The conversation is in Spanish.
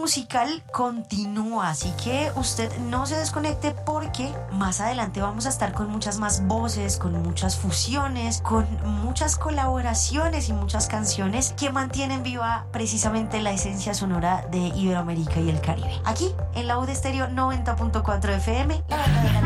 musical continúa, así que usted no se desconecte porque más adelante vamos a estar con muchas más voces, con muchas fusiones, con muchas colaboraciones y muchas canciones que mantienen viva precisamente la esencia sonora de Iberoamérica y el Caribe. Aquí en la UD Estéreo 90.4 FM, la verdadera